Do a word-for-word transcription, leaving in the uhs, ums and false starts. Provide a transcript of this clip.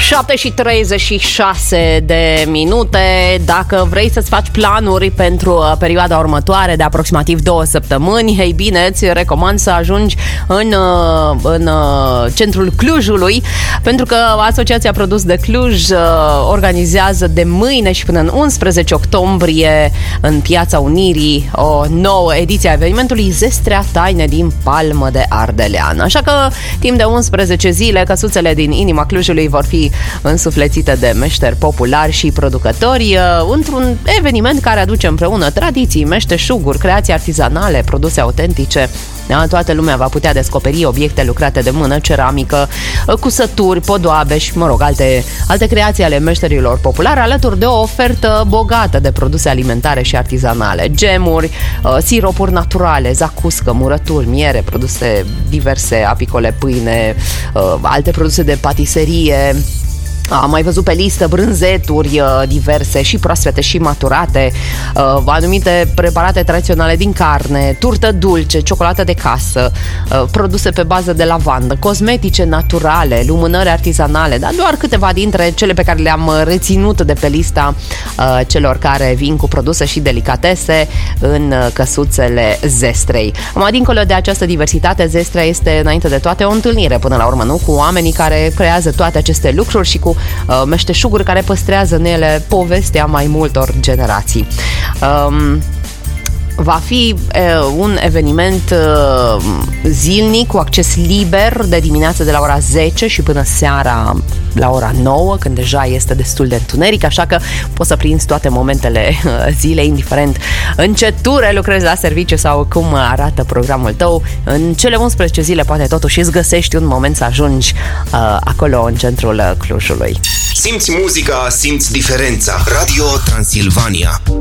șapte și treizeci și șase de minute. Dacă vrei să-ți faci planuri pentru perioada următoare de aproximativ două săptămâni, ei bine, îți recomand să ajungi în, în centrul Clujului, pentru că Asociația Produs de Cluj organizează de mâine și până în unsprezece octombrie în Piața Unirii o nouă ediție a evenimentului Zestrea Taine din Palmă de Ardelean. Așa că timp de unsprezece zile, căsuțele din inima Clujului vor fi însuflețite de meșteri populari și producători într-un eveniment care aduce împreună tradiții, meșteșuguri, creații artizanale, produse autentice. Toată lumea va putea descoperi obiecte lucrate de mână, ceramică, cusături, podoabe și, mă rog, alte, alte creații ale meșterilor populari, alături de o ofertă bogată de produse alimentare și artizanale, gemuri, siropuri naturale, zacuscă, murături, miere, produse diverse, apicole, pâine, alte produse de patiserie. Am mai văzut pe listă brânzeturi diverse, și proaspete și maturate, anumite preparate tradiționale din carne, turtă dulce, ciocolată de casă, produse pe bază de lavandă, cosmetice naturale, lumânări artizanale, dar doar câteva dintre cele pe care le-am reținut de pe lista celor care vin cu produse și delicatese în căsuțele Zestrei. Mai dincolo de această diversitate, Zestrea este înainte de toate o întâlnire, până la urmă, nu? Cu oamenii care creează toate aceste lucruri și cu Uh, meșteșuguri care păstrează în ele povestea mai multor generații. Um, Va fi uh, un eveniment uh, zilnic cu acces liber de dimineață de la ora zece și până seara la ora nouă, când deja este destul de întuneric, așa că poți să prinzi toate momentele uh, zilei, indiferent în ce ture lucrezi la serviciu sau cum arată programul tău. În cele unsprezece zile poate totuși îți găsești un moment să ajungi uh, acolo în centrul Clujului. Simți muzica, simți diferența. Radio Transilvania.